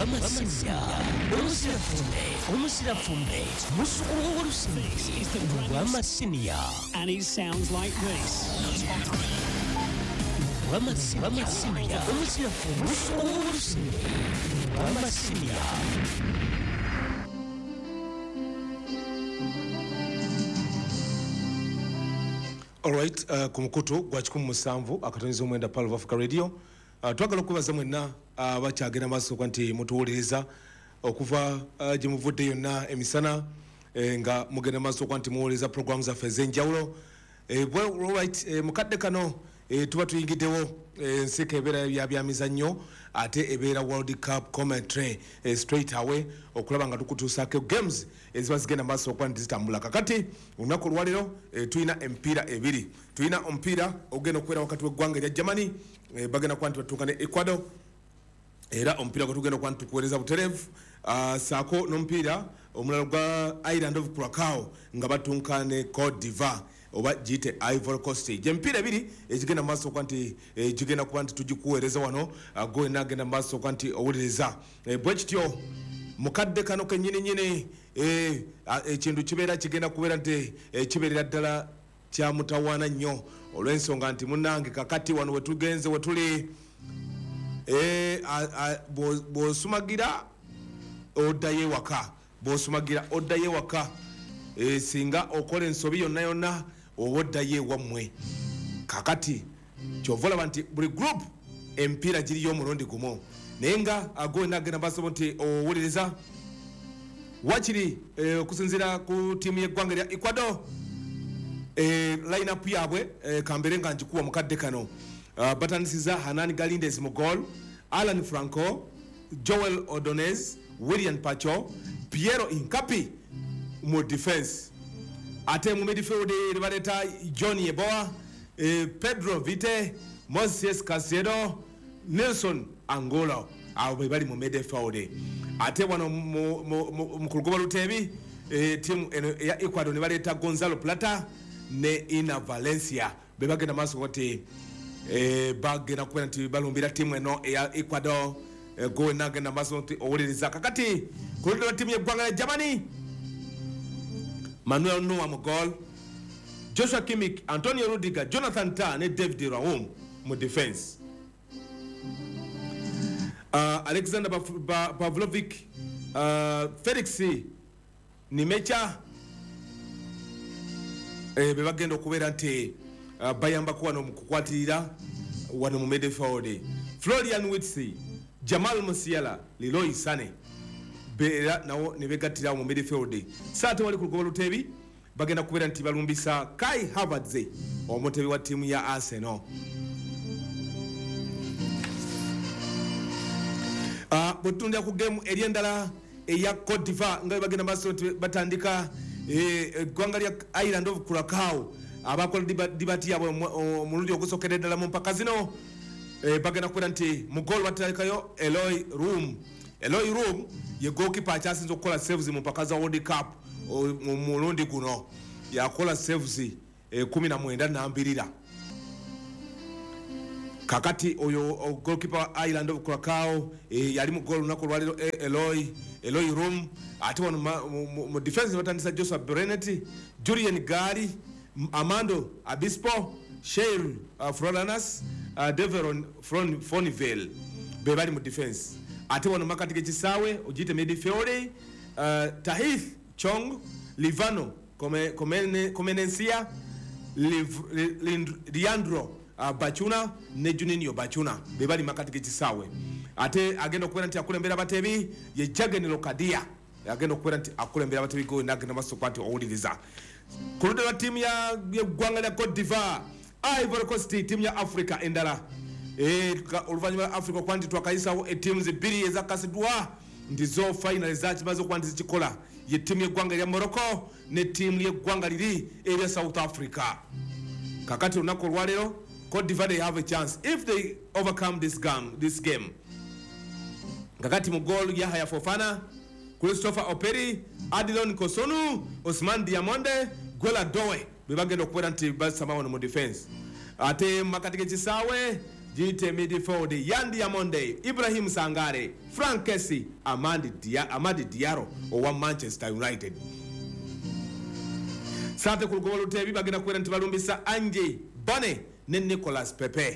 Omusirafumbe musukulu w'olusimbi Wamasinia, and he sounds like this. Wamasinia, omusirafumbe musukulu w'olusimbi Wamasinia. Alright, kumukutu gwa 17 akatonizo mwenda Pearl of Africa Radio. Twagala okubaza mwenna abakyagenda maaso kwanti mutuwuliriza okuva gye muvudde yonna emisana nga mugenda maaso kwanti muwuliriza programs zaffe ez'enjawulo. Alright, mukadde kano tuba tuyingiddewo ensika ebeera bya mizannyo ate ebeera World Cup commentary straight away okulaba nga tukutuusaako games eziba zigenda maaso okwanti zitambula. Kakati olunaku olwaleero tulina empiira ebiri. Tulina omupiira ogenda okubeera wakati w'eggwanga erya Germany bagenda kwanti batuuka ne Ecuador era omupiira gwe tugenda kwanti tukuweereza butereevu saako n'omupiira omulala gwa Island of Curacao nga batuuka ne Cote d'Ivoire oba giyite Ivory Coast. Gy'emipiira ebiri egigenda maaso kwanti gigenda kuba nti tugikuweereza wano gwe nagenda maaso kwanti owuliriza bwe kityo mukadde kano kennyini ekintu kibeera kigenda kubeera nti kibeerera ddala kya mutawaana nnyo olw'ensonga nti munnange kakati wano wetugenze wetuli bw'osumagira oddayo ewaka bw'osumagira oddayo ewaka singa okola ensobi yonna oba oddayo ewammwe. Kakati kyova olaba nti buli group empiira giriyo omulundi gumu naye nga agowe nagenda basobo nti owuliriza wakiri okusinziira ku tiimu y'eggwanga lya Ecuador line-up yaabwe kambere nga njikuwa mukadde kano batandisiza Hanan Galindes mu goal, Alan Franco, Joel Ordonez, William Pacho, Piero Incapi mu defense. Ate mu midfield baleta John Yeboah, Pedro Vite, Moses Caicedo, Nelson Angola abo be bali mu midfield. Ate wano mu kulugoba lutebi timu ya Ecuador ne baleta Gonzalo Plata ne Ina Valencia be bagenda maaso kote bagenda kubeera nti balumbira timu eno eya Ecuador gowe nagenda maaso nti owuliriza. Kakati ku ludda lwa timu y'eggwanga lya Germany Manuel Neuer mu goal, Joshua Kimmich, Antonio Rudiger, Jonathan Tah ne David Raum mu defense. Alexander Pavlovic, Felix Nimecha be bagenda okubeera nti bayambako wano mu kukwatirira wano mu midfield. Florian Wirtz, Jamal Musiala, Leroy Sané beera nawo ne begattira mu midfield. Saate wali ku lugoba lutebi bagenda kubeera nti balumbisa Kai Havertz omutebi wa tiimu ya Arsenal. Butunda ku game eri endala eya Cote d'Ivoire nga bagenda maaso nti batandika eggwanga lya Island of Curacao abakola dibati yaabwe omulundi ogusookedde ddala mu mpaka zino bagenda kubeera nti mu goal batalekayo Eloy Room ye goalkeeper akyasinza okukola saves mu mpaka za World Cup mu mulundi guno yakola saves 19 kakati oyo goalkeeper Island of Curacao yali mu goal lunaku lwaliro Eloy Room. Ate wano mu defense batandisa Joseph Berenet, Julian Gari, Amando Abispo, Sheil Frolanas, Deveron Fonivelle be bali mu defense. Ate wano makati gekisaawe ojite midfield Tahith Chong, Livano Comenencia, Leandro Bachuna ne Juninho Bachuna be bali makati gekisaawe. Ate agenda okubeera nti akulembera abatebi ye Jagen Lokadia agenda okubeera nti akulembera abatebi go nagenda maaso kwanti owuliriza. Ku ludda lwa tiimu y'eggwanga lya Cote d'Ivoire, Ivory Coast tiimu ya Africa endala oluvannyuma lwa Africa kwanti twakayisawo ettiimu zibiri ezakasidwa nti zo final zakimaze okuba nti zikikola ye ttiimu y'eggwanga erya Morocco ne ttiimu y'eggwanga liri erya South Africa. Kakati olunaku olwaleero Cote d'Ivoire they have a chance if they overcome this game. Kakati mu goal Yahya Fofana, Christopher Operi, Adilon Kosonu, Osman Diamonde, Gola Dowe be bagenda okubeera nti basama wano mu defense. Ate makati gekisaawe giyite midfield Yandi Amonde, Ibrahim Sangare, Frank Kessie, Amadi Diallo owa Manchester United. Sate ku lugoba luteebi bagenda kubeera nti balumbisa Ange Bone ne Nicolas Pepe.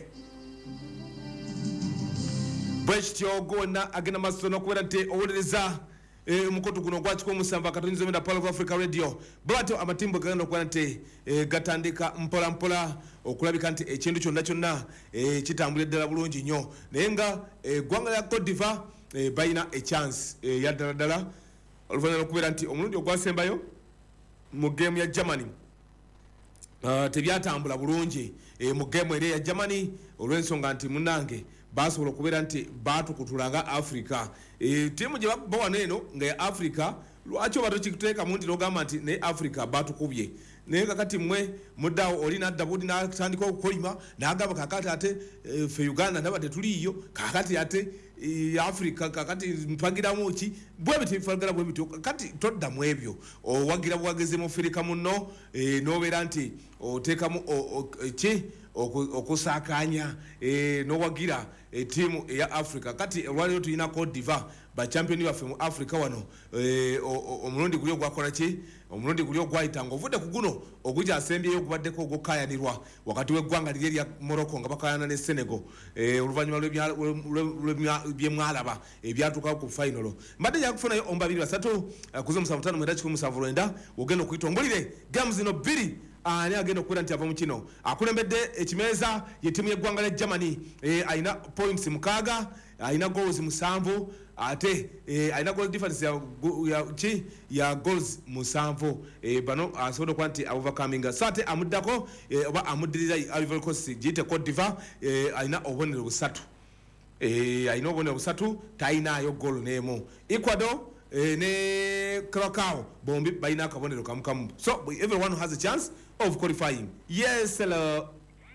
Bwekityo gonna agenda maaso n'okubeera nti owuliriza omukoto guno gwakiko omusanvu akatonyiza omwenda Power of Africa Radio. Bwatyo amatimbo gagenda okubeera nti gatandika mpola mpola okulabika nti ekintu kyonna kitambulira ddala bulungi nnyo. Naye nga eggwanga lya Cote d'Ivoire balina echance ya ddala ddala oluvannyuma lw'okubeera nti omulundi ogwasembayo mu geemu ya Germany tebyatambula bulungi mu geemu eri ya Germany olw'ensonga nti munnange basobola okubeera nti batukutulanga Africa. Tiimu gye bakuba wano eno nga ya Africa lwaki oba tokiteekamu nti n'ogamba nti ne Africa batukubye. Naye kakati mmwe muddaawo oli n'adda budi n'atandika okukolima n'agamba kakati ate ffe Uganda ndaba tetuliiyo kakati ate Africa kakati mpagiramu ki bwe biti bifagala bwe biti kakati toddamu ebyo owagira bwageze mu Africa muno n'obeera nti oteekamu ki okusakanya n'owagira tiimu eya Africa. Kati olwaliro tulina Cote d'Ivoire ba champion baffe mu Africa wano omulundi guli ogwakola ki omulundi guli ogwayitanga ovudde ku guno ogujja asembyeyo okubaddeko ogw'okayanirwa wakati w'eggwanga liri erya Morocco nga bakayana ne Senegal oluvannyuma byemwalaba ebyatuukawo ku final. Mbadde njakufunayo omba 2-3 kuze 7-5-9 ogenda okuyita ombulire gamu zino 2 ani agenda okubeera nti ava mu kino akulembedde ekimeeza ye ttiimu y'eggwanga lya Germany alina points 6 alina goals 7 ate alina goal difference ya goals 7 bano asobola okuba nti overcoming sate amuddako oba amuddirira Ivory Coast giyite Cote d'Ivoire alina obubonero 3 alina obubonero 3 talinayo goal n'emu. Ecuador ne Curacao bombi balina akabonero kamu. So everyone has a chance of qualifying. Yes, hello.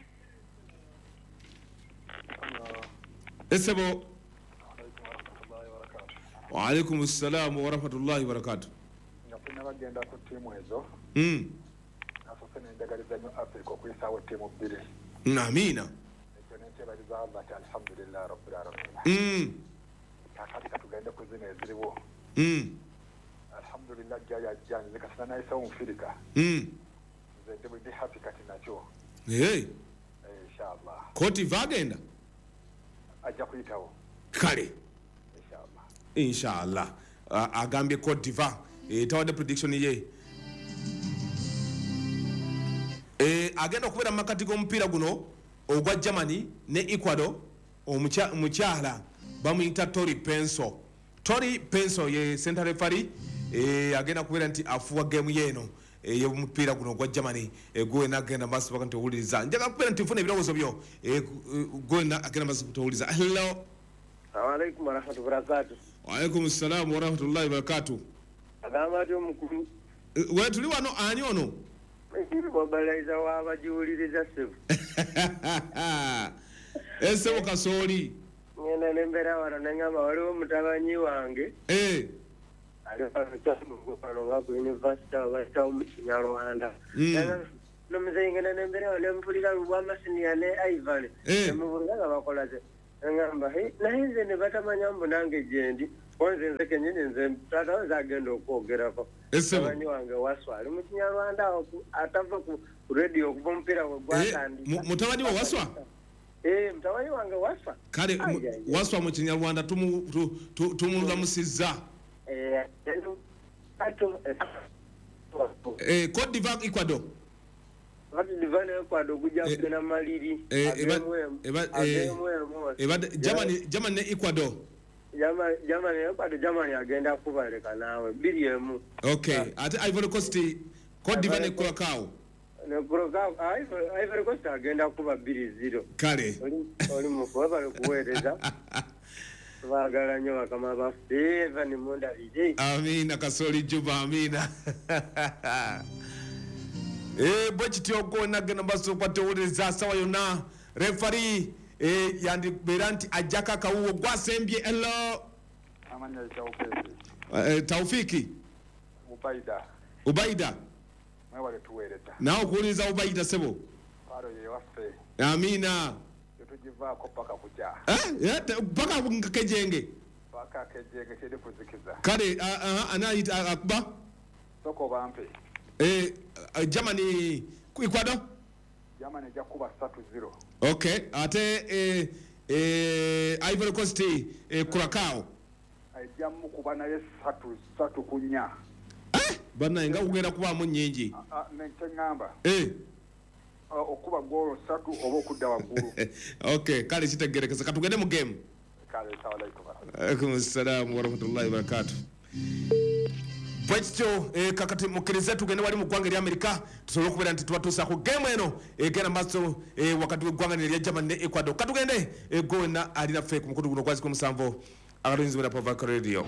Esebo. Wa alaikum assalam wa rahmatullahi wa barakatuh. Ngapina bagenda ku timu ezo. Asose n'endagaliza nyo Africa okuyisaawo timu 2. Amina. Ekyo n'enkyebaliza Allah alhamdulillah rabbil alamin. Kakati katugende ku zino eziriwo. Alhamdulillah jaya jani zikasana naisa umfirika. Zende budi happy kati nacho. Inshallah. Cote d'Ivoire agenda? Ajja kuyitawo. Kale. Inshallah. Agambye Cote d'Ivoire. Tawadde prediction ye. Agenda okubeera mu makati g'omupiira guno ogwa Germany ne Ecuador omukyala bamuyita Tori Penso. Tori Penso ye center referee agenda kubeera nti afuwa game yeno y'omupiira guno ogwa Germany gwe nagenda maaso baka nti owuliriza njaga kubeera nti nfuna ebirowoozo byo gwe agenda maaso kutowuliriza. Hello. Assalamu alaikum wa rahmatullahi wa barakatuh. Wa alaikum assalam wa rahmatullahi wa barakatuh. Agamba ati omukulu we tuli wano ani ono ekiri mobilizer w'abajiwuliriza sebo esebo kasooli ngenda nembera wano nengamba waliwo mutabanyi wange aliwano nga ku university basitawo mu Kinyarwanda nomuzeyi ngenda nembera wano nempulira lubwamasiniya ne Ivan nemubuuza nga bakola ze ngamba naye nze ne batamanya mbu nange gyendi onze nze kenyini nze taata wange agenda okwogerako mutabani wange Waswa ali mu Kinyarwanda atava ku radio okuva omupiira gwe gwatandika. Mutabani wa Waswa? Mutabani wange Waswa. Kale Waswa mu Kinyarwanda tumulamusizza. Cote d'Ivoire Ecuador. Cote d'Ivoire Ecuador gujja kugenda maliri. Germany ne Ecuador. Germany Ecuador Germany agenda kubaleka nawe 2-1. Okay. Ate Ivory Coast Cote d'Ivoire ne Curacao. Ne Curacao Ivory Coast agenda kuba 2-0. Kale. Oli mukwaba kuweereza. Bagala nnyo bakama baffe Evan Mundabide. Amina kasoli juba amina. Bwekityo gonna genda maaso kwatowuliriza sawa yonna referee yandi beranti ajaka kawuwo gwasembye. Hello. Amanya Taufiki. Taufiki. Ubaida. Mwewale tuweereza. Nawe kuwuliriza Ubaida sebo. Paro ye waffe. Amina. kugivaako paka kuja paka kejenge paka kejenge kiri kuzikiza kale anayita akuba soko bampe Germany Ecuador Germany ejja kuba 3-0 okay ate Ivory Coast Curacao ejja mukuba naye 3-4 bana nga kugenda kubaamu nnyingi nenkyeŋŋamba okuba goolo 3 oba okudda waggulu okay kale kitegerekesa katugende mu game kale salamu alaikum assalamu warahmatullahi wabarakatuh bwekityo kakati mukkirize tugende wali mu ggwanga erya Amerika tusobole okubeera nti tubatuusa ku game eno egenda maaso wakati w'eggwanga erya Germany ne Ecuador katugende gowena alina ffe ku mukutu guno gwaziko 7 akalunzi bwera Pavaka Radio.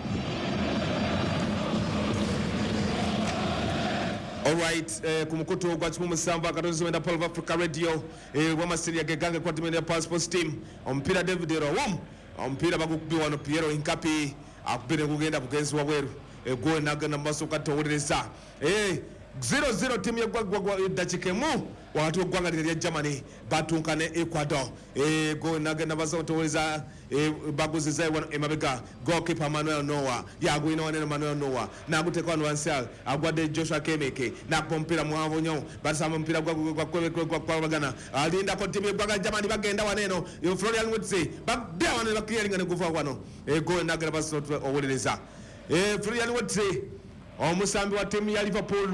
Alright, kumukutu kwa chimu msamba akatunzi wenda Paul of Africa Radio wama siria gegange kwa timu ya Passport Team ompira David Rawom ompira bagukubi wano Piero Inkapi akubire kugenda bugenzi wabweru goe naga na maso katowuliriza 0-0 timu ya gwagwa dachikemu wakati w'eggwanga lya Germany batunkane Ecuador goe naga na maso katowuliriza baguziza wano emabega goalkeeper Manuel Noah yagwina wanene Manuel Noah naguteka wano wansal agwade Joshua Kemeke nakumpira muhanvu nyo basama mpira kwa bagana alinda ko timu ya Germany bagenda waneno Florian Wirtz bagda wanene bakiringa ne kuva wano goe naga na maso owuliriza Florian Wirtz omusambi wa timu ya Liverpool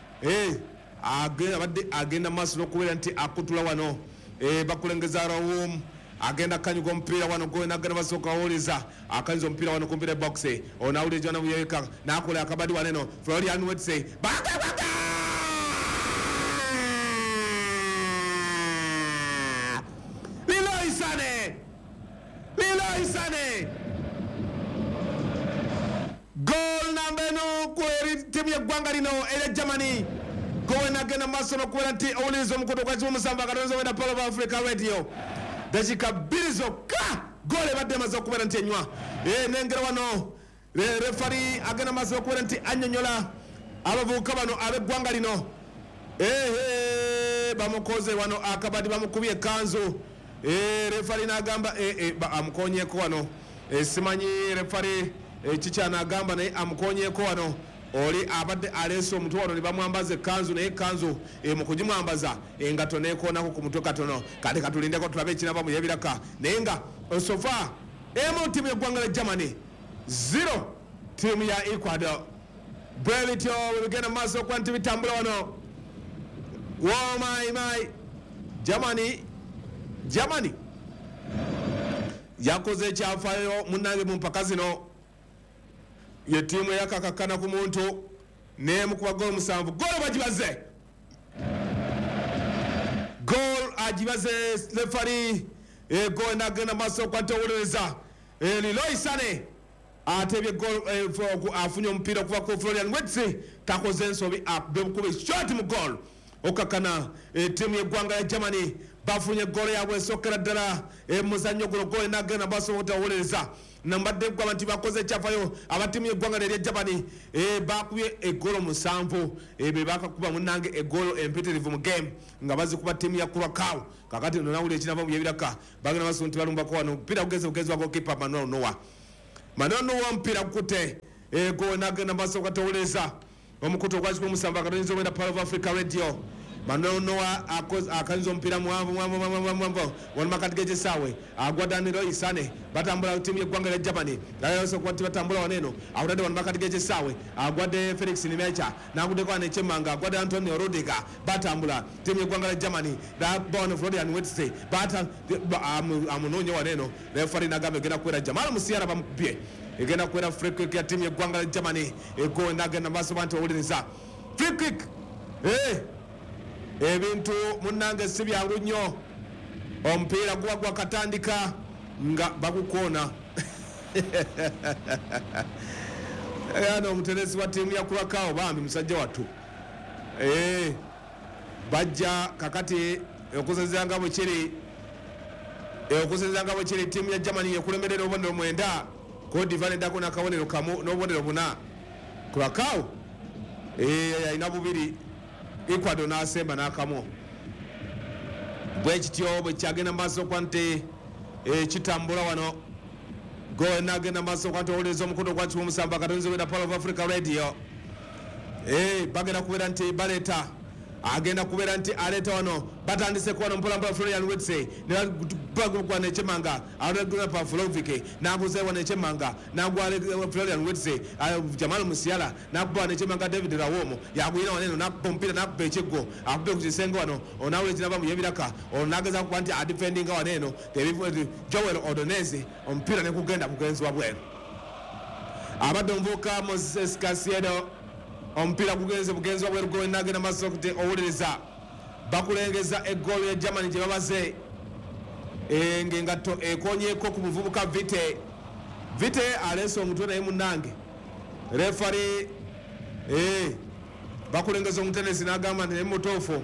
agenda maso nokubeera nti akutula wano bakulengeza Rawom agenda kanyuga mpira wano goe nagana basoka holiza akanzo mpira wano kumpira box ona ule jona buyeka nakola akabadi waneno Florian Wirtz baga Leroy Sané goal number no kweri timu ya ggwanga lino era Germany goe nagana maso nokubeera nti owuliriza omukutu kwa chimu musamba akatonzo wenda Paul of Africa Radio dakika 2 zokka gole badde maze okubeera nti enywa nengera wano refari agenda maze okubeera nti annyonnyola abavubuka bano ab'eggwanga lino bamukoze wano akabadi bamukubye ekanzu refari n'agamba amukonyeeko wano simanyi refari kikyana agamba naye amukonyeeko wano oli abadde aleese omutwe wano ne bamwambaza ekanzu naye ekanzu mu kugimwambaza engato neekoonako ku mutwe katono kati katulindeko tulabe ekinava mu yebiraka naye nga sofa emu tiimu y'eggwanga lya Germany 0 tiimu ya Ecuador bwe bityo bwebigenda mu maaso okuba nti bitambula wano my Germany yakoze ekyafaayo munnange mu mpaka zino ye tiimu eyakakakana ku muntu nemukuba goal 7 goal bagibaze goal agibaze refari goal nagenda maaso okuba nti owuliriza Leroy Sané atebye goal afunye omupiira okuva ku Florian Wirtz takoze ensobi akuba shot mu goal okakana tiimu y'eggwanga ya Germany bafunye goal yaabwe esokera ddala muzannyo guno goal nagenda maaso okuba nti owuliriza nambadde gwa nti bakoze ekyafayo abatimu y'eggwanga lya Germany bakubye egolo 7 be bakakuba munnange egolo empitirivu mu game nga bazikuba timu ya Curacao kakati nonawuli ekinava mu byebiraka bagenda baso nti balumbako wano mpira ugezi wako kipa Manuel Noah mpira kukute goal nagenda maaso okatowuleza omukutu ogwazikuba musamba akatonyiza omwenda Power of Africa Radio Manuel Noah akanzo mpira muhanvu wano makati g'ekisaawe agwadde Leroy Sané batambula tiimu y'eggwanga lya Germany nayeso kuba batambula waneno awutadde wano makati g'ekisaawe agwadde Felix Nimecha n'aguddeko wano ekyemmanga agwadde Antonio Rudiger batambula tiimu y'eggwanga lya Germany wano Florian Wirtz amunoonya waneno refari n'agamba egenda kuwera Jamal Musiala bamukubye egenda kuwera free kick ya tiimu y'eggwanga lya Germany egowe n'agenda maaso banti owuliriza free kick ebintu munnange si byangu nnyo omupiira guba gwakatandika nga bagukoona ano omuteresi wa tiimu ya Curacao bambi musajja wattu bajja kakati okusezeranga bwe kiri tiimu ya Germany ekulemerera obubonero 9 Cote d'Ivoire eddako n'akabonero kamu n'obubonero 4 Curacao alina 2 Ecuador n'asemba n'akamu bwe kityo bwe kyagenda maaso kwa nti kitambula wano go nagenda maso kwati owuliriza omukutu gwa kimu musamba katonzi weda Power of Africa Radio bagenda kubeera nti baleeta agenda kubeera nti aleeta wano batandise kuwano mpolampola Florian Wetse nebagukwana ekyemanga alaguna Pavlovic naguza wano ekyemanga nagwa Florian Wetse Jamal Musiala nakuba wano ekyemanga David Rawomo yaguyina waneno nakuba omupiira nakuba ekiggo akube ku kisenge wano onawule kinava mu yebiraka onageza kuba nti adefendinga waneno Joel Odoneze omupiira nekugenda kugenzwa bweru abadde omuvubuka Moses Kasiedo omupiira gugenze bugenzwa bweru go nagenda maso kuti owuliriza bakulengeza egoolo ya Germany gye babaze ng'engatto ekonyeko ku muvubuka Vite aleese omutwe naye munnange refari bakulengeza omutenesi n'agamba nti naye mutuufu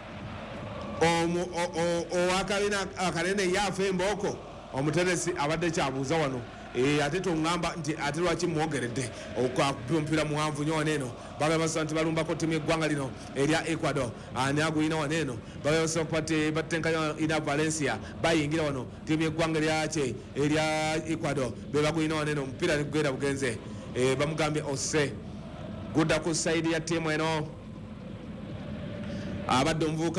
owakabina akanene yaafa embooko omutenesi abadde kyabuuza wano ate tongamba nti ate lwaki mwogeredde omupiira muwanvu nyo waneeno babasa nti balumbako timu yeggwanga lino erya Ecuador ani aguyina waneeno babasa pate batenkanya ina Valencia bayingira wano timu yeggwanga lyake erya Ecuador bebaguyina waneeno omupiira negwera bugenze bamugambye ose gudda ku saidi ya timu eno abadde omuvubuka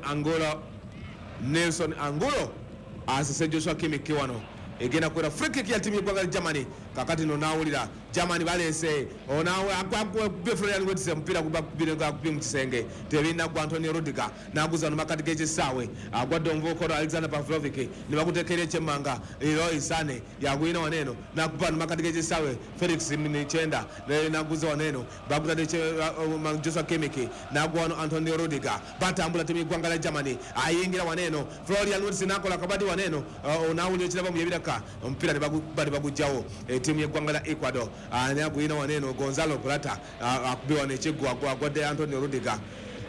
Nelson Angulo asise Joshua Kimmich wano egenda kwera free kick ya timu yeggwanga Germany kakati no nawulira Germany balese onawe akwa Florian Wetse mpira kubirenga kupim mu kisenge tebina kwa Antonio Rudiger naguza no makati geje sawe agwadde omuvubuka Alexander Pavlovic nibakutekera ekyemanga Leroy Sane yagwina waneno nakupa no makati geje sawe Felix Minichenda naguza waneno bakutade Joshua Kimmich nagwa no Antonio Rudiger batambula timu yeggwanga Germany ayingira waneno Florian Wetse nakola kabadi waneno onawulira kiraba mu yebiraka omupiira ne bagujjawo timu yeggwanga Ecuador ani aguyina waneno Gonzalo Plata akubiwa nekiggwa agwadde Antonio Rudiger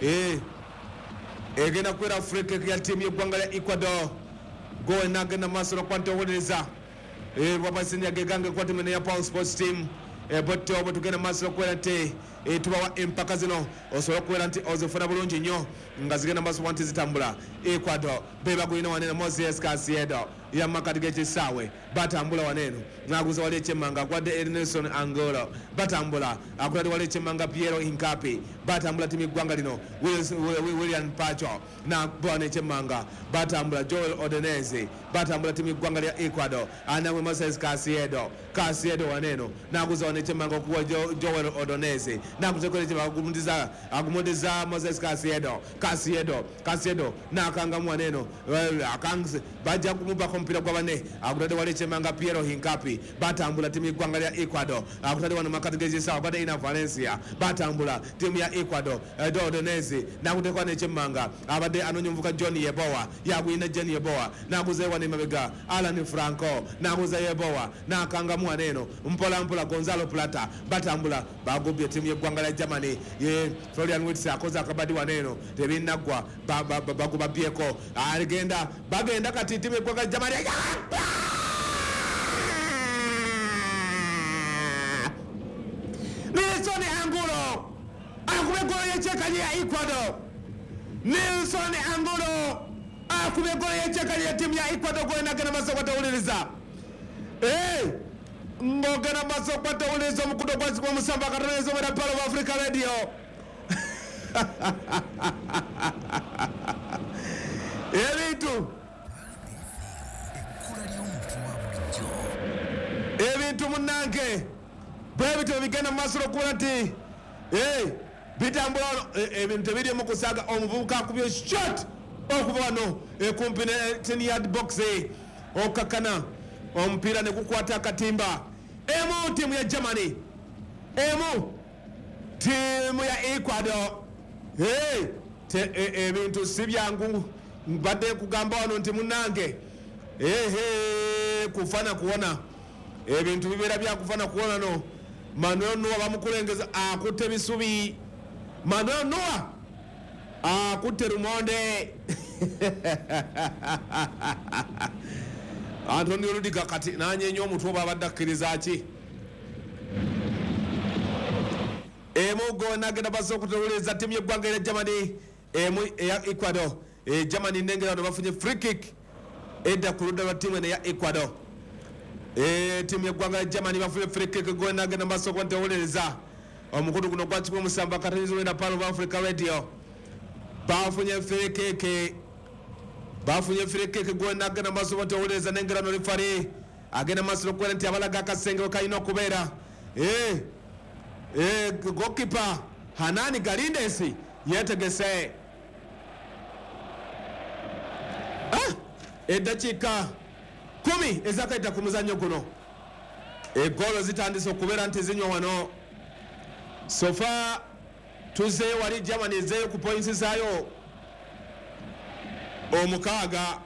egenda kwera free kick ya timu yeggwanga lya Ecuador go nagenda maaso nokwanta owuliriza wabasinya gegange kwa timu ya Power Sports Team botte obo tugenda maaso nokwera nti tubawa empaka zino osobola okubeera nti ozifuna bulungi nnyo nga zigenda maaso nti zitambula Ecuador bebaguyina waneno Moses Casiedo yamakati gekisaawe batambula waneno naguza wali ekyemanga agwadde Nelson Angulo batambula akulali wali ekyemanga Piero Hincapi batambula timu yeggwanga lino William Pacho nabwana ekyemanga batambula Joel Odoneze batambula timu yeggwanga lya Ecuador anamwe Moses Casiedo waneno naguza wano ekyemanga okuwa Joel Odoneze nakuzekola ekyemanga agumudiza Moses Casiedo nakangamu waneno akangise bajja kumubako mpira gwa bane akutade wale ekyemanga Piero Hincapi batambula timu yeggwanga lya Ecuador akutade wano makati gezisawa bade ina Valencia batambula timu ya Ecuador Odoneze nakutekwa nekyemanga abadde anonye omuvuka John Yeboah yagwina John Yeboah naguze wane mabega Alan Franco naguza Yeboah nakangamu waneno mpola Gonzalo Plata batambula bagobye timu yeggwanga lya Germany Florian Wetse akoza akabadi waneno tebinagwa baguba bieko bagenda kati timu yeggwanga lya Germany Nelson Angulo akube golo yechekali ya Ecuador Nelson Angulo akube golo yechekali ya timu ya Ecuador golo nagana maso kwatawuliriza ngogana maso kwatawuliriza omukuto kwa musamba katoneza omwera Power of Africa Radio ebintu munange bwebito bigenda maaso okuba nti bitambula ebintu tebiri mu kusaga omuvubuka akubye shot okuva wano kumpi ne 10 yard box okakana omupiira ne gukwata akatimba emu timu ya Germany emu timu ya Ecuador ebintu si byangu mbadde kugamba wano nti munange kufana kuwona ebintu bibeera byakufana kuwona no Manuel Noah bamukulengeza akutte bisubi Manuel Noah akutte rumonde Antonio Rudiger kati nanyenya omutwe babadde akkiriza ki emugo nagenda baso okutewuliriza timu yeggwanga lya Germany emu eya Ecuador Germany nengera no bafunye free kick edda ku ludda lwa ttiimu eno eya Ecuador. Ttiimu y'eggwanga lya Germany bafunye free kick gwe nagenda maaso okuba ntewuliriza omukutu guno gwa 17 akatanizo wenda Pearl of Africa Radio bafunye free kick gwe nagenda maaso okuba ntewuliriza n'engerano lifari agenda maaso okuba nti abalaga akasenge we kalina okubeera. Goalkeeper Hanani Galindesi yetegese eddakiika 10 ezakaita ku muzannyo guno. Egoolo zitandise okubeera nti zinywa wano. Sofa tuzeeyo wali Germany ezeeyo ku points zaayo 6.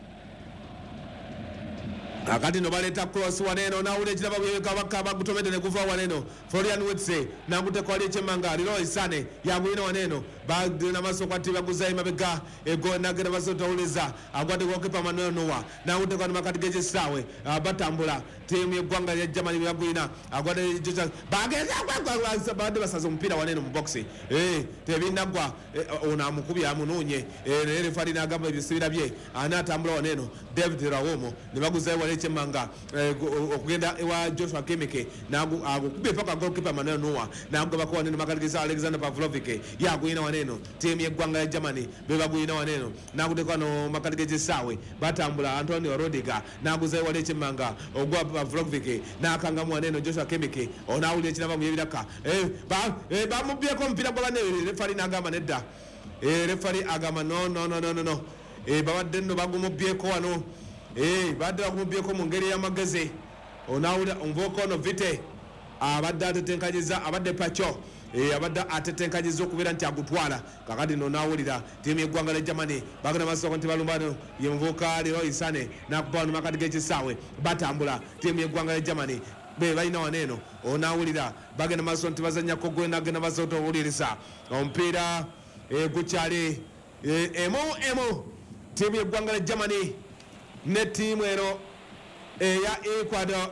akati no baleta cross waneno nawule ekiraba bwekabaka bagutomede ne guva waneno Florian Witse nanguteko ali Chemanga liro isane yagwina waneno bagina maso kwati baguza imabega ego nagera basota uleza agwade gokepa Manuel Noah nanguteko ani makati geje sawe batambula timu y'eggwanga ya Germany yagwina agwade joja bageza kwa bade basaza mpira waneno mu box tebinagwa ona mukubi amununye refari nagamba ebisibira bye anatambula waneno David Rawomo ne baguza Chemanga okugenda ewa Joshua Kimike nagu agukubye paka goalkeeper Manuel Noah nagu bakwa nene makalikiza Alexander Pavlovic yagwina waneno timu y'eggwanga ya Germany bebagwina waneno nagu tekano makalikiza sawe batambula Antonio Rodiga nagu zai wale Chemanga ogwa Pavlovic nakanga waneno Joshua Kimike onawuli ekiraba muyebiraka ba mubyeko mpira kwa bane refari nagamba nedda refari agamba no babadde no bagumubyeko wano badde bakumubyeko mu ngeri y'amagezi onawulira onvoka ono vite abadde atetenkanyiza abadde pacho abadde atetenkanyiza okubeera nti agutwala kakati nonawulira tiimu y'eggwanga lya Germany bagenda masoko nti balumbano yenvuka lero isane nakuba wano makati g'ekisaawe batambula tiimu y'eggwanga lya Germany balina waneno onawulira bagenda masoko nti bazanyako gwe nagenda masoko towuliriza omupiira gukyali emu tiimu y'eggwanga lya Germany ne tiimu ero eya Ecuador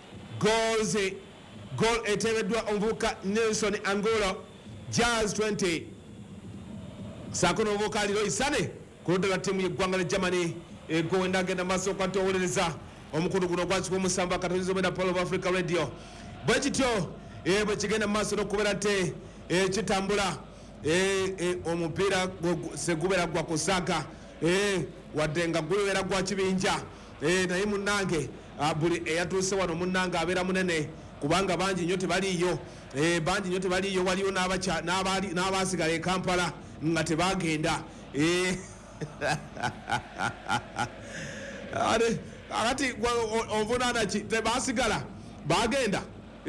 goal eteereddwa omuvubuka Nelson Angulo Jazz 20 saako n'omuvubuka aliro isane ku ludda lwa tiimu y'eggwanga lya Germany egowenda agenda maaso kwati owuliriza omukulu guno gwakikuba omusanvu akatonizo mwenda Pearl of Africa Radio bwe kityo bwe kigenda mu maaso n'okubeera nti kitambula omupiira segubeera gwa kusaaka wadde nga gubeera gwa kibinja naye munnange buli eyatuuse wano munnange abeera munene kubanga bangi nnyo tebaliiyo waliyo n'abasigala e Kampala nga tebagenda akati onvunaana ki tebasigala bagenda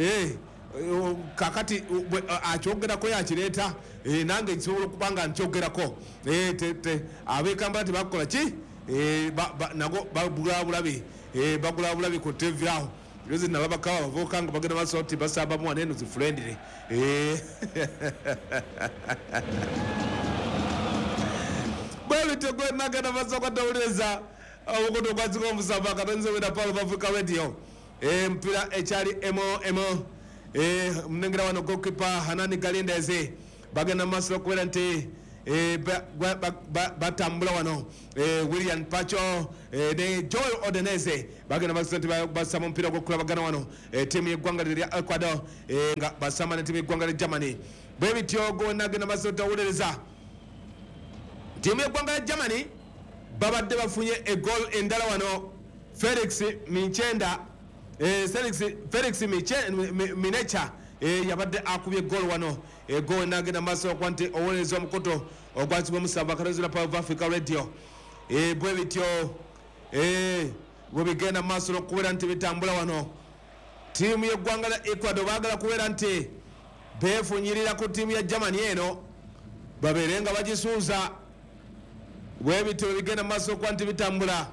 kakati akyogerako yakireeta nange nkisobola okubanga nkyogerako ab'Ekampala tebakola ki nago bagula bulabi ku TV aho yozi nababakawa bavuka nga bagenda maaso nti basamba mu waneno zifulendire bwebitegwe nagenda maaso kwatawuliriza obukutu gwaziko omusamba akatonze wenda Pearl of Africa Radio mpira ekyali emo mnengira wano goalkeeper Hanani Galindezi bagenda maaso okubeera nti batambula wano William Pacho ne Joel Odeneze bagenda maaso nti basama omupiira gw'okulabagana wano tiimu y'eggwanga lya Ecuador nga basama ne tiimu y'eggwanga lya Germany bwe bityo gonna agenda maaso otawuliriza tiimu y'eggwanga lya Germany babadde bafunye egoal endala wano Felix Minecha yabadde akubye goal wano goal nagenda maaso okuba nti owuliriza omukuto ogwakibwa omusanvu akatozera Pearl of Africa Radio bwe bityo bwe bigenda maaso n'okubeera nti bitambula wano tiimu y'eggwanga lya Ecuador baagala kubeera nti beefunyirira ku tiimu ya Germany eno babeere nga bagisuuza bwe bityo bwe bigenda maaso okuba nti bitambula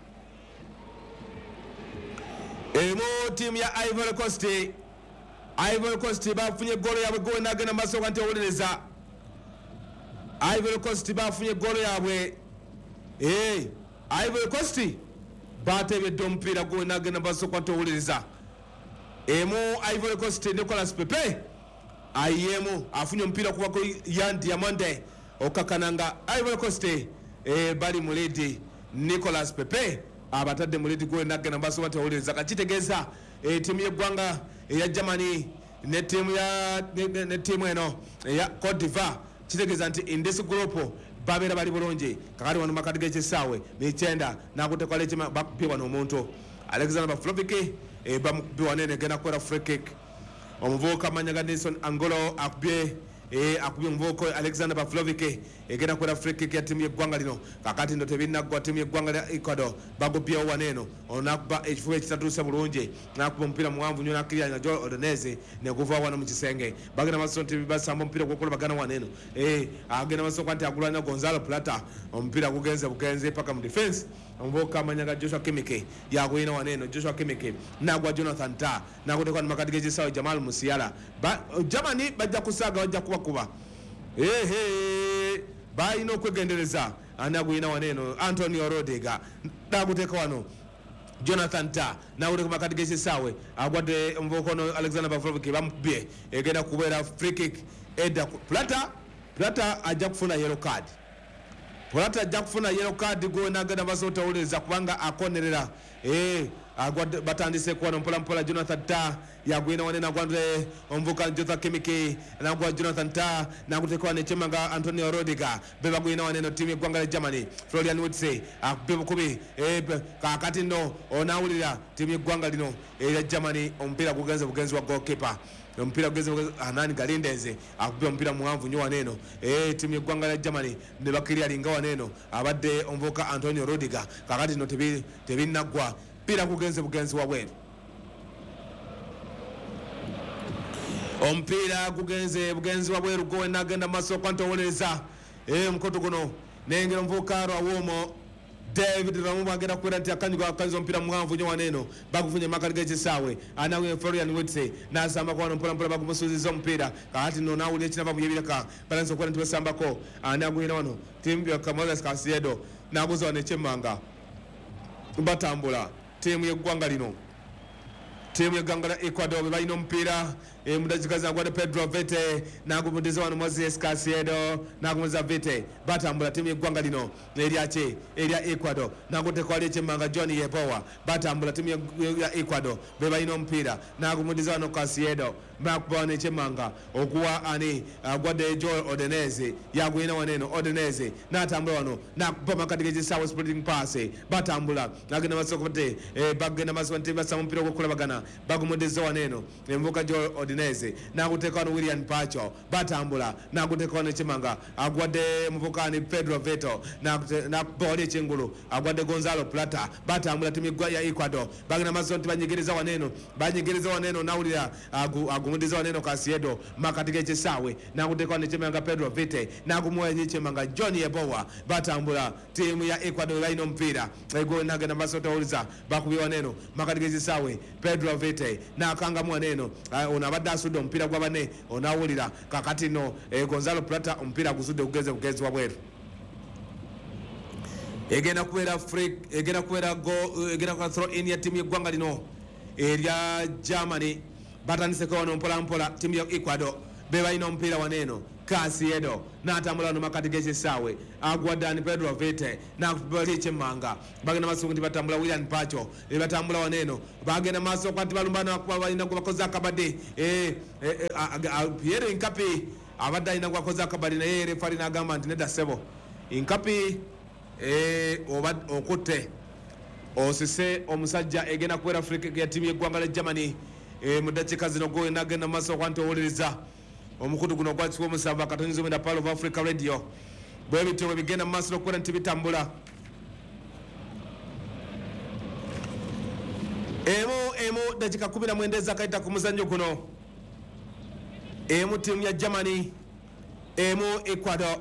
tiimu ya Ivory Coast bafunye goal yabwe goal nagenda maaso okuba nti owuliriza Ivory Coast bafunye goal yabwe Ivory Coast batebedde omupiira goal nagenda maaso okuba nti owuliriza Ivory Coast Nicolas Pepe ayemu afunye omupiira kuva ku Yan Diamande okakananga Ivory Coast bali mu lead Nicolas Pepe abatadde mu lead goal nagenda mbaso batawuliriza kakitegeeza tiimu y'eggwanga eya Germany ne tiimu eno eya Cote d'Ivoire kitegeeza nti in this group babeera bali bulungi kakati wano makati g'ekisaawe mikyenda nakutekwala ekima bakupye wano omuntu Alexander Pavlovic bamukupye wanene egenda kukwera free kick omuvubuka amanya ga Nelson Angolo akubye omuvubuka Alexander Pavlovic egenda kukwera free kick ya tiimu y'eggwanga lino kakati ndo tebinaggwa tiimu y'eggwanga lya Ecuador bagupyewo waneeno onakuba ekifuba ekitatuuse bulungi nakuba omupiira muwanvu nnyo nakkirianya Joel Ordonez neguva wano mu kisenge bagenda maso nti basamba omupiira gwokola bagana waneeno agenda maso kwa nti agulanya Gonzalo Plata omupiira gugenze paka mu defense omuvubuka amanyaga Joshua Kimmich yaguyina waneeno Joshua Kimmich nagwa Jonathan Tah nakutekwa mu makati g'ekisaawe Jamal Musiala Germany bajja kusaaga bajja kubakuba balina okwegendereza ani aguyina waneeno Antonio Rodega nakuteeka wano Jonathan Tah nawuleka makati g'ekisaawe agwadde omuvubuka ono Alexander Pavlovic bamukubye egenda kubeera free kick edda Plata ajja kufuna yellow card Plata ajja kufuna yellow card gwe nagenda basotawuliriza kubanga akonerera agwadde batandise kuwano mpolampola Jonathan Tah yagwina wanene agwadde omuvubuka Joshua Kimmich nagwa Jonathan Tah nakuteekwa nekyemanga Antonio Rodega bebagwina waneno tiimu y'eggwanga lya Germany Florian Wirtz akubye bukubi kakati nno onawulira tiimu y'eggwanga lino erya Germany omupiira bugenzi wa goalkeeper omupiira gugenze Anani Galindeze akubye omupiira muwanvu nnyo waneeno tiimu y'eggwanga lya Germany ne bakiryalinga waneeno abadde omuvubuka Antonio Rodega kakati nno tebinaggwa mpira bugenzi wabweru omupiira bugenzi wabweru gwe nagenda maaso kwantowoleza omukoto guno nengera omuvubuka Rwawomo David Ramu bagenda kukwera nti akanyiga akanyiza omupiira muwanvu nnyo waneeno bagufunye makati g'ekisaawe anawe Florian Wirtz nasamba kwano mpolampola bagumusuuziza omupiira kakati nno nawulira ekinava mu yebiraka balanza okukwera nti basambako anagwina wano tiimu ya Moses Caicedo naguza wano ekyemmanga batambula tiimu y'eggwanga lino tiimu y'eggwanga lya Ecuador be balina omupiira mudakika zagwadde Pedro Vete nagumudiza wano Moses Caicedo nagumudiza Vete batambula tiimu y'eggwanga lino erya Ecuador nakutekwali ekyemmanga John Yeboah batambula tiimu ya Ecuador be balina omupiira nagumudiza wano Caicedo bakuba wano ekyemmanga okuwa ani agwadde Joel Ordonez yagwina waneeno Ordonez natambula wano nakuba makati g'ekisaawe splitting pass batambula nagenda masoko bate bagenda masoko nti basama omupiira ogw'okulabagana bagumudiza waneeno emvuka Joel Ordonez nakuteeka wano William Pacho batambula nakuteeka wano ekyemmanga agwadde muvukani Pedro Veto nakuba wali ekyengulu agwadde Gonzalo Plata batambula tiimu ya Ecuador bagenda masoko nti banyigiriza waneeno nawulira agumudiza waneeno Caicedo makati g'ekisaawe nakuteeka wano ekyemmanga Pedro Vete nagumuwa ekyemmanga John Yeboah batambula tiimu ya Ecuador balina omupiira ego nagenda masoko tawuliza bakubye waneeno makati g'ekisaawe Pedro Vete nakangamu waneeno ono abadde asudde omupiira gwa bane onawulira kakati no Gonzalo Plata omupiira gusudde bugenzi wabweru egenda kubeera throw in ya tiimu y'eggwanga lino erya Germany batandiseko wano mpolampola tiimu ya Ecuador be balina omupiira waneeno Caicedo natambula wano makati g'ekisaawe agwadde Pedro Vete nakubali ekyemmanga bagenda maaso nti batambula William Pacho batambula waneeno bagenda maaso kwa nti balumbana balina gwe bakoze akabadde Pierre Nkapi abadde alina gwe bakoze akabadde naye refari n'agamba nti nedda ssebo Nkapi okutte osise omusajja egenda kubeera Afrika ya tiimu y'eggwanga lya Germany mu ddakiika zino gwe nagenda maaso kwa nti owuliriza omukutu guno gwakikuwa omusanvu akatonyiza omwenda Pearl of Africa Radio bwe bityo bwe bigenda mu maaso n'okubeera nti bitambula emu dakiika 19 ezakayita ku muzannyo guno emu tiimu ya Germany emu Ecuador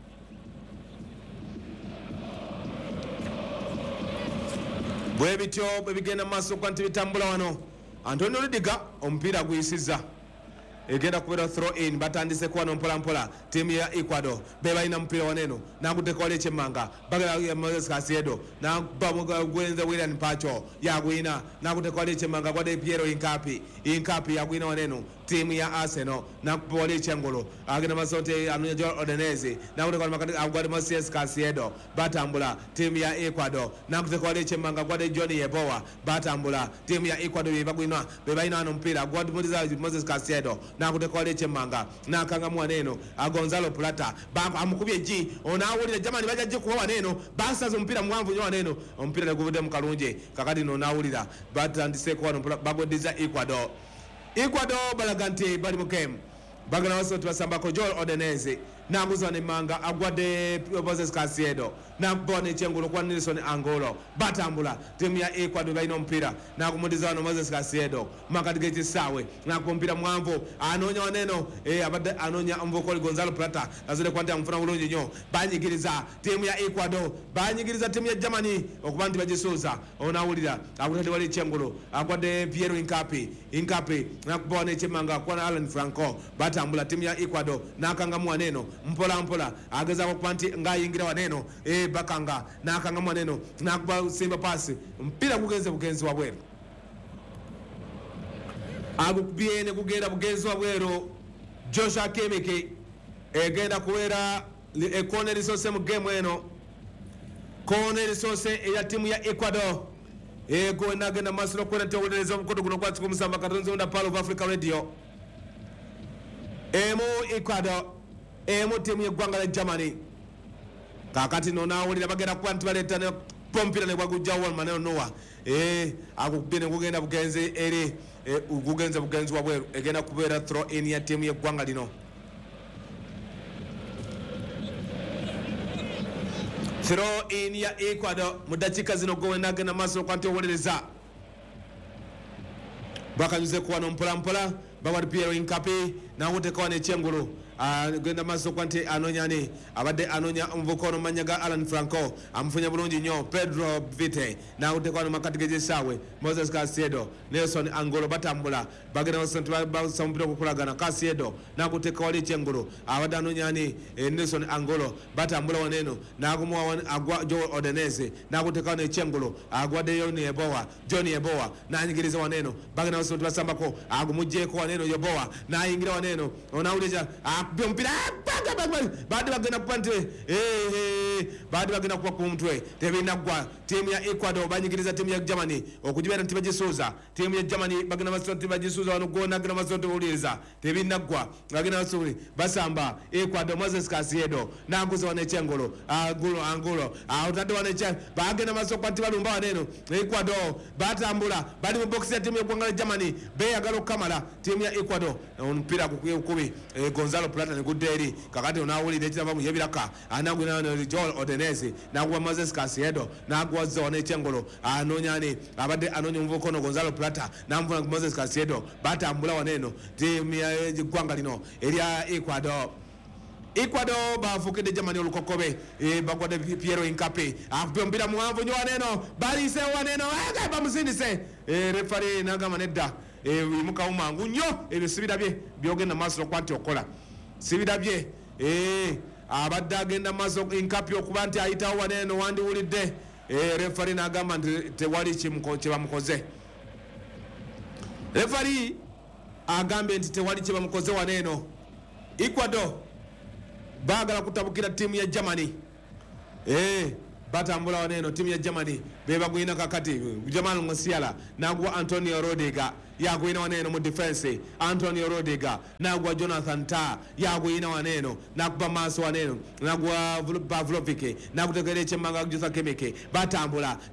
bwe bityo bwe bigenda mu maaso okuba nti bitambula wano Antonio Rudiger omupiira guyisizza egenda kubeera throw in batandise kuwano mpolampola tiimu ya Ecuador be balina mupiira waneeno nakuteeka wali ekyemmanga bagala Moses Caicedo nagwenza William Pacho yagwina nakuteeka wali ekyemmanga gwadde Piero Incapi yagwina waneeno timu ya Arsenal nakupola ekyengulu agenda maaso nti anonya Joel Odeneze nakutekola makati agwade Moses Caicedo batambula timu ya Ecuador nakutekola ekyemmanga agwade John Yeboah batambula timu ya Ecuador bebalina wano omupiira agwade Moses Caicedo nakutekola ekyemmanga nakangamu waneeno Gonzalo Plata amukubye ejji onaawulira Germany bajja kuba waneeno basaza omupiira muwanvu nnyo waneeno omupiira neguvuddemu kalungi kakati nonaawulira batandiseko wano bagweddiza Ecuador balaga nti bali mu game bagala waso tubasambako Joel Odeneze naguza nemanga agwadde Moses Caicedo nabone ekyengulu kwa Nelson Angolo batambula timu ya Ecuador balina omupiira nakumudiza wano Moses Caicedo makati g'ekisaawe nakumpira mwanvu anonya waneno abadde anonya omuvokoli Gonzalo Plata azire kwante amufuna bulungi nnyo banyigiriza timu ya Ecuador banyigiriza timu ya Germany okuba nti bagisuuza onawulira akutadde wali ekyengulu agwadde Piero Incapi nakubona ekyemmanga kwa Alan Franco batambula timu ya Ecuador nakangamu waneno mpola agezaako kuba nti ng'ayingira waneeno bakanga nakangamu waneeno nakuba simba pasi mpira bugenzi wabweru agukubye ne kugenda bugenzi wabweru Joshua Kimmich egenda kubeera ekona erisoose mu gemu eno kona erisoose eya timu ya Ecuador ego nagenda maaso n'okubeera nti owuliriza omukono guno gwati ku musamba katonzi onda Pearl of Africa Radio emu Ecuador emu timu y'eggwanga lya Germany kakati nonaawulira bagenda kuba nti baleeta ne pompira ne gwagujjawo Walmaneno Noah agukubye ne gugenda bugenzi eri bugenzi wabweru egenda kubeera throw in ya timu y'eggwanga lino throw in ya Ecuador mu dakiika zino gowe nagenda maaso okwa nti owuliriza bakanyuzeku wano mpolampola bawali Piero Incapi nawuteka wano ekyengulu genda maaso kwa nti anonyani abadde anonya omuvukono manya ga Alan Franco amufunya bulungi nnyo Pedro Vite nawuteka wano makati g'ekisaawe Moses Caicedo Nelson Angolo batambula bagenda basa omupiira okukulagana Caicedo nakuteka wali ekyengulu abadde anonyani Nelson Angolo batambula waneeno nagumuwa agwa Joel Odeneze nakuteka wano ekyengulu agwadde John Yeboah nanyigiriza waneeno bagenda basa basambako agumugjeeko waneeno Yeboah nayingira waneeno onawuliriza mpira baadde bagenda kuba nti baadde bagenda kuba ku mutwe tebinaggwa tiimu ya Ecuador banyigiriza tiimu ya Germany okugibeera nti bagisuuza tiimu ya Germany bagenda basa nti bagisuuza wano gona agenda basa nti owuliriza tebinaggwa bagenda basa basamba Ecuador Moses Caicedo naguza wano ekyengulu Angulo otadde wano bagenda basa okuba nti balumba waneeno Ecuador batambula bali mu bokisi ya tiimu y'eggwanga lya Germany beyagala okukamala tiimu ya Ecuador omupiira gukubi Gonzalo Plata ne gudda eri kakati onaawulira ekirava mu yebiraka anagwina Joel Odeneze naguwa Moses Caicedo nagwaza wano ekyengulu anonyani abadde anonya omuvukono Gonzalo Plata namufuna Moses Caicedo batambula waneeno tiimu y'eggwanga lino erya Ecuador bafukidde Germany olukokobe bagwadde Piero Incapi akupye omupiira muwanvu nnyo waneeno baliise waneeno bamusindise refari nagamba nedda imukawo mangu nnyo ebyo sibirabye byogenda maaso okuba nti okola sibirabye abadde agenda maaso Incapi okuba nti ayitawo waneeno wandiwulidde refari nagamba nti tewali kyebamukoze refari agambye nti tewali kyebamukoze waneeno Ecuador baagala kutabukira tiimu ya Germany batambula waneeno tiimu ya Germany bebagwina kakati Jamal Musiala nagwa Antonio Rodiga yagwina waneeno mu defense Antonio Rodiga nagwa Jonathan Tah yagwina waneeno nakuba maaso waneeno nagwa Pavlovic nakutegera ekyemmanga Joshua Kimmich batambula